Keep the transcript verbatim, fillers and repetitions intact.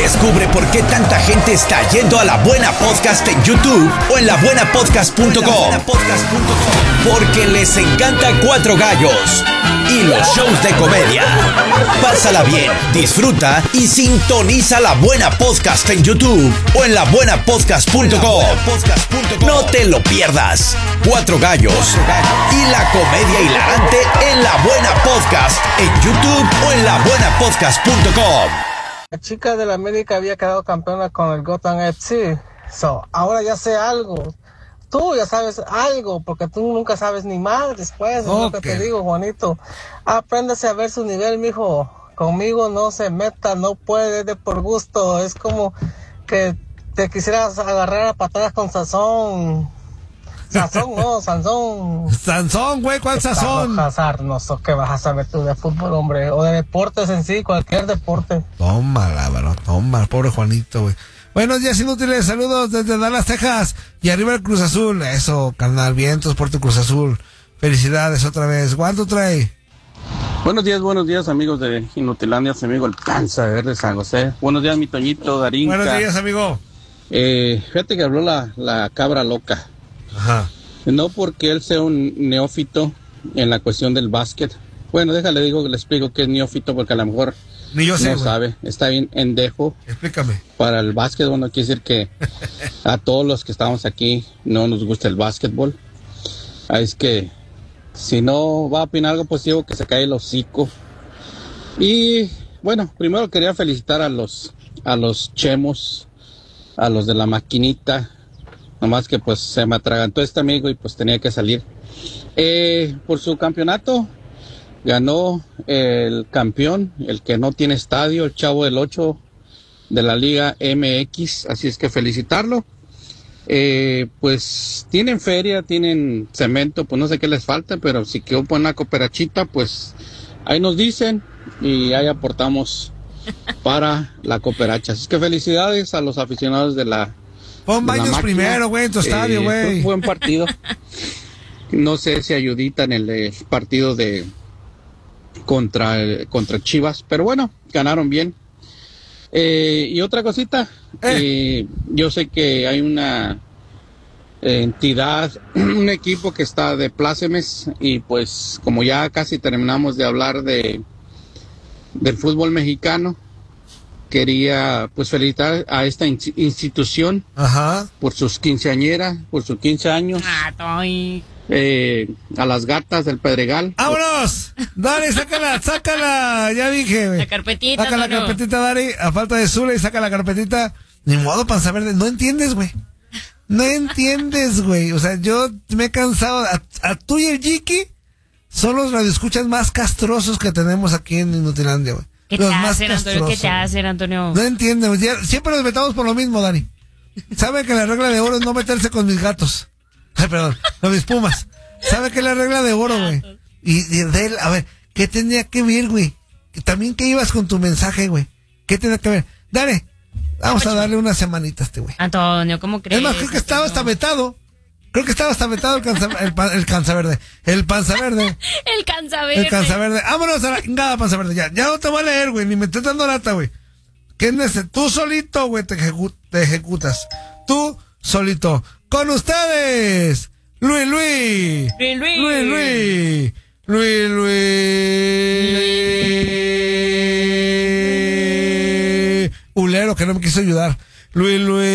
Descubre por qué tanta gente está yendo a La Buena Podcast en YouTube o en la buena podcast punto com. Porque les encanta Cuatro Gallos y los shows de comedia. Pásala bien, disfruta y sintoniza La Buena Podcast en YouTube o en la buena podcast punto com. No te lo pierdas. Cuatro Gallos y la comedia hilarante en La Buena Podcast en YouTube o en la buena podcast punto com. La chica de la América había quedado campeona con el Gotham F C. So, ahora ya sé algo. Tú ya sabes algo, porque tú nunca sabes ni más después. Okay. Es lo que te digo, Juanito. Apréndase a ver su nivel, mijo. Conmigo no se meta, no puede de por gusto. Es como que te quisieras agarrar a patadas con Sazón. Sazón, no, Sansón. Sansón, güey, ¿cuál Sazón? No sé qué vas a saber tú de fútbol, hombre, o de deportes en sí, cualquier deporte. Tómala, bro, tómala, pobre Juanito, güey. Buenos días, inútiles, saludos desde Dallas, Texas, y arriba el Cruz Azul. Eso, carnal, vientos por tu Cruz Azul. Felicidades otra vez. ¿Cuánto trae? Buenos días, buenos días, amigos de Inutilandia, su amigo el Panza Verde San José. Buenos días, mi Toñito, Darinka. Buenos días, amigo. Eh, fíjate que habló la, la cabra loca. Ajá. No porque él sea un neófito en la cuestión del básquet. Bueno, déjale, digo, le explico que es neófito porque a lo mejor Ni yo sé, no güey. sabe. Está bien endejo. Explícame. Para el básquet, bueno, quiere decir que a todos los que estamos aquí no nos gusta el básquetbol. Es que si no va a opinar algo positivo, que se cae el hocico. Y bueno, primero quería felicitar a los, a los chemos, a los de la maquinita. Nomás que pues se me atragantó este amigo y pues tenía que salir. Eh, por su campeonato ganó el campeón, el que no tiene estadio, el Chavo del Ocho de la Liga M X. Así es que felicitarlo. Eh, pues tienen feria, tienen cemento, pues no sé qué les falta, pero si quedó por una cooperachita, pues ahí nos dicen y ahí aportamos para la cooperacha. Así es que felicidades a los aficionados de la Pon baños primero, güey, en tu estadio, güey. Eh, fue un buen partido. No sé si ayudita en el, el partido de contra, contra Chivas, pero bueno, ganaron bien. Eh, y otra cosita, eh. Eh, yo sé que hay una entidad, un equipo que está de plácemes y pues como ya casi terminamos de hablar de del fútbol mexicano, quería pues felicitar a esta in- institución. Ajá. Por sus quinceañeras, por sus quince años. Ah, Toy. Eh, a las gatas del Pedregal. ¡Vámonos! Dale, sácala, sácala. Ya dije, güey. La carpetita. Saca la no, no. carpetita, Dari. A falta de Zula y saca la carpetita. Ni modo, Panza Verde. No entiendes, güey. No entiendes, güey. O sea, yo me he cansado. A, a tú y el Jiki son los radioescuchas más castrosos que tenemos aquí en Inutilandia, güey. ¿Qué Los te más hacen, Antonio? ¿Qué te castrosos. hacen, Antonio? No entienden. Ya- siempre nos metamos por lo mismo, Dani. Sabe que la regla de oro es no meterse con mis gatos. Ay, perdón, con mis pumas. Sabe que es la regla de oro, güey. Y, y de él, a ver, ¿qué tenía que ver, güey? También que ibas con tu mensaje, güey. ¿Qué tenía que ver? Dale, vamos a darle una semanita a este güey. Antonio, ¿cómo crees? Es más, creo que estaba hasta vetado. Creo que estaba hasta vetado el cansa, el, pa- el cansa verde. El panza verde. El cansa verde. El cansa verde. Vámonos a la chingada, panza verde. Ya, ya no te voy a leer, güey. Ni me estés dando lata, güey. ¿Qué es ese? Tú solito, güey, te, ejecu- te ejecutas. Tú solito. Con ustedes, Luis Luis. Luis Luis. Luis Luis. Luis Luis. Ulero, que no me quiso ayudar. Luis Luis.